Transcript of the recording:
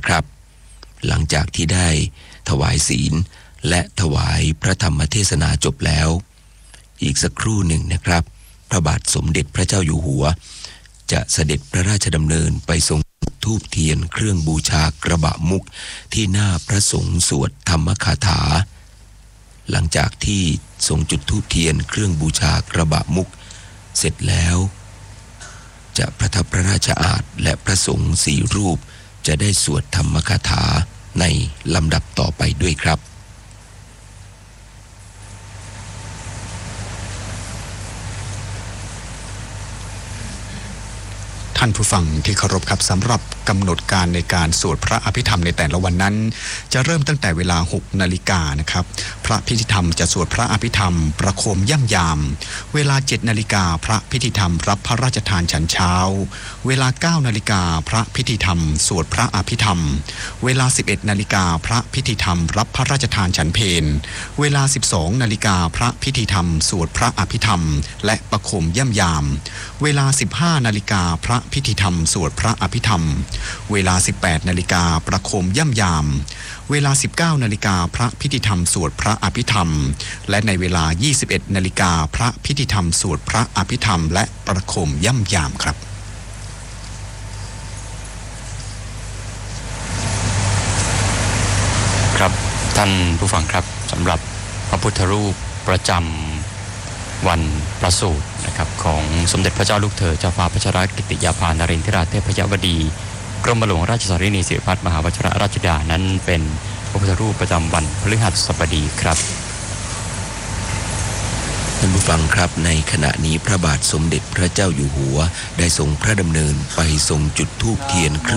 นะครับหลังจากที่ได้ถวายศีลและถวายพระธรรมเทศนาจบแล้วอีกสักครู่หนึ่งนะครับพระบาทสมเด็จพระเจ้าอยู่หัวจะเสด็จพระราชดำเนินไปทรงธูปเทียนเครื่องบูชากระบะมุกที่หน้าพระสงฆ์สวดธรรมคาถาหลังจากที่ทรงจุดธูปเทียนเครื่องบูชากระบะมุกเสร็จแล้วจะประทับพระราชอาสน์และพระสงฆ์4 รูปจะได้สวดธรรมคาถาในลำดับต่อไปด้วยครับท่านผู้ฟังที่เคารพครับสำหรับกำหนดการในการสวดพระอภิธรรมในแต่ละวันนั้นจะเริ่มตั้งแต่เวลา 6 นาฬิกานะครับพระพิธีธรรมจะสวดพระอภิธรรมประโคมย่ำยามเวลา 7 นาฬิกาพระพิธีธรรมรับพระราชทานฉันเช้าเวลา 9 นาฬิกาพระพิธีธรรมสวดพระอภิธรรมเวลา 11 นาฬิกาพระพิธีธรรมรับพระราชทานฉันเพลเวลา 12 นาฬิกาพระพิธีธรรมสวดพระอภิธรรมและประโคมย่ำยามเวลา 15 นาฬิกาพระพิธีธรรมสวดพระอภิธรรมเวลา 18 นาฬิกาประโคมย่ำยามเวลา 19 นาฬิกาพระพิธีธรรมสวดพระอภิธรรมและในเวลา 21 นาฬิกาพระพิธีธรรมสวดพระอภิธรรมและประโคมย่ำยามครับครับท่านผู้ฟังครับสำหรับพระพุทธรูปประจำวันประสูตินะครับของสมเด็จพระเจ้าลูกเธอเจ้าฟ้าพัชรกิติยาภานรินทิราเทพยวดีกรมหลวงราชสารีนีสิริพัฒน์มหาวชิรราชธิดานั้นเป็นพระพุทธรูปประจำวันพฤหัสบดีครับท่านผู้ฟังครับในขณะนี้พระบาทสมเด็จพระเจ้าอยู่หัวได้ทรงพระดำเนินไปทรงจุดธูปเทียน